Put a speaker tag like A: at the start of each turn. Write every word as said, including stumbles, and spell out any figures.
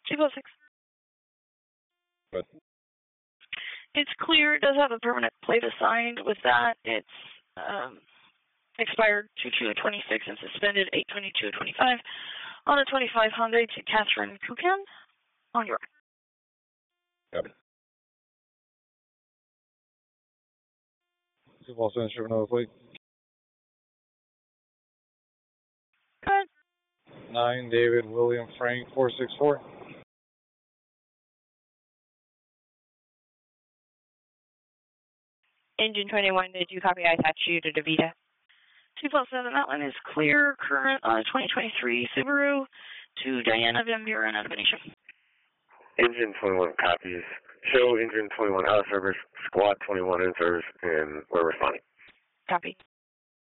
A: two oh six.
B: Good.
A: It's clear. It does have a permanent plate assigned. With that, it's um, expired two two twenty-six and suspended eight twenty-two twenty-five on a twenty-five Hyundai to Catherine Kukan on your right.
B: Got it. two four seven, shipping another plate.
A: Good.
B: nine, David William Frank, four six four.
C: Engine twenty-one, did you copy? I attached you to DeVita.
A: two four seven, that one is clear. Current on a twenty twenty-three Subaru to Diana Van Buren out of Benicia.
D: Engine twenty-one copies. Show engine twenty-one out of service, squad twenty-one in service, and we're responding.
C: Copy.